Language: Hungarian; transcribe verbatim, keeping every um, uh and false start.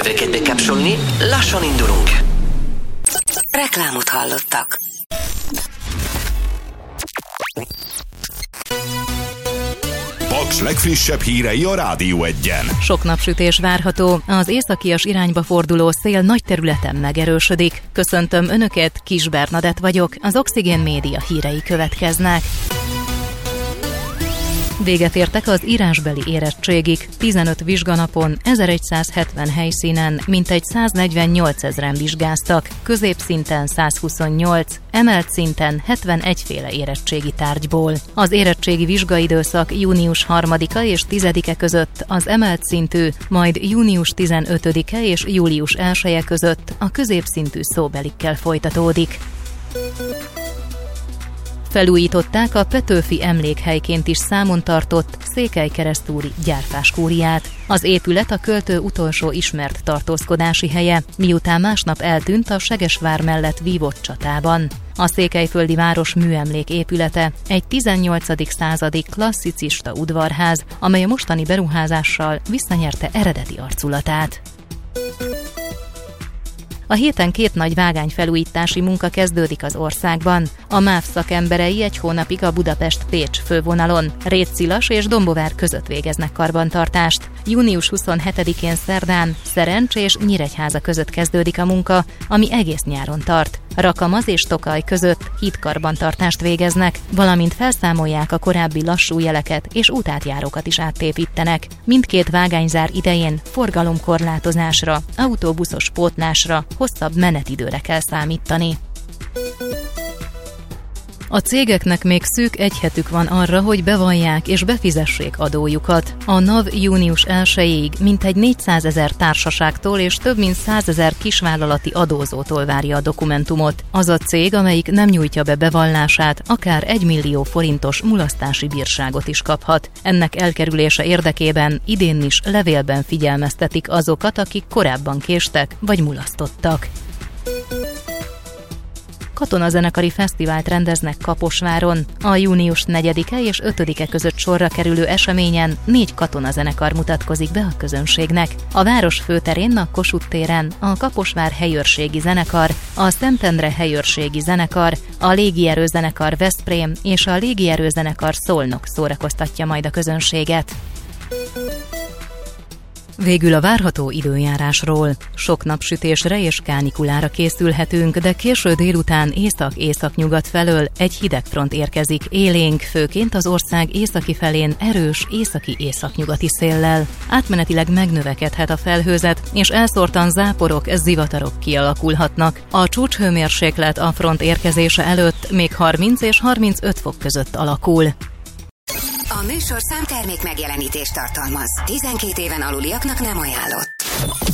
Jövőket bekapcsolni, lassan indulunk. Reklámot hallottak. Paks legfrissebb hírei a Rádió Egyen. Sok napsütés várható, az északias irányba forduló szél nagy területen megerősödik. Köszöntöm Önöket, Kis Bernadett vagyok, az Oxigén Média hírei következnek. Véget értek az írásbeli érettségig. tizenöt vizsganapon, ezeregyszázhetven helyszínen, mintegy száznegyvennyolcezren vizsgáztak, középszinten százhuszonnyolc, emelt szinten hetvenegy féle érettségi tárgyból. Az érettségi vizsgaidőszak június harmadika és tizedike között az emelt szintű, majd június tizenötödike és július elseje között a középszintű szóbelikkel folytatódik. Felújították a Petőfi emlékhelyként is számon tartott székelykeresztúri gyárfáskúriát. Az épület a költő utolsó ismert tartózkodási helye, miután másnap eltűnt a Segesvár mellett vívott csatában. A székelyföldi város műemlék épülete egy tizennyolcadik századi klasszicista udvarház, amely a mostani beruházással visszanyerte eredeti arculatát. A héten két nagy vágányfelújítási munka kezdődik az országban. A MÁV szakemberei egy hónapig a Budapest-Pécs fővonalon, Rétszilas és Dombovár között végeznek karbantartást. június huszonhetedikén szerdán Szerencs és Nyíregyháza között kezdődik a munka, ami egész nyáron tart. Rakamaz és Tokaj között hídkarbantartást végeznek, valamint felszámolják a korábbi lassú jeleket és útátjárókat is áttépítenek. Mindkét vágányzár idején forgalomkorlátozásra, autóbuszos pótlásra, hosszabb menetidőre kell számítani. A cégeknek még szűk egy hetük van arra, hogy bevallják és befizessék adójukat. A NAV június elsejéig mintegy négyszázezer társaságtól és több mint százezer kisvállalati adózótól várja a dokumentumot. Az a cég, amelyik nem nyújtja be bevallását, akár egy millió forintos mulasztási bírságot is kaphat. Ennek elkerülése érdekében idén is levélben figyelmeztetik azokat, akik korábban késtek vagy mulasztottak. Katonazenekari fesztivált rendeznek Kaposváron. A június negyedike és ötödike között sorra kerülő eseményen négy katonazenekar mutatkozik be a közönségnek. A város főterén, a Kossuth téren a Kaposvár helyőrségi zenekar, a Szentendre helyőrségi zenekar, a légierőzenekar Veszprém és a légierőzenekar Szolnok szórakoztatja majd a közönséget. Végül a várható időjárásról. Sok napsütésre és kánikulára készülhetünk, de késő délután észak-északnyugat felől egy hidegfront érkezik élénk, főként az ország északi felén erős északi északnyugati széllel. Átmenetileg megnövekedhet a felhőzet, és elszórtan záporok, zivatarok kialakulhatnak. A csúcshőmérséklet a front érkezése előtt még harminc és harmincöt fok között alakul. A műsor számtermék megjelenítést tartalmaz. tizenkét éven aluliaknak nem ajánlott.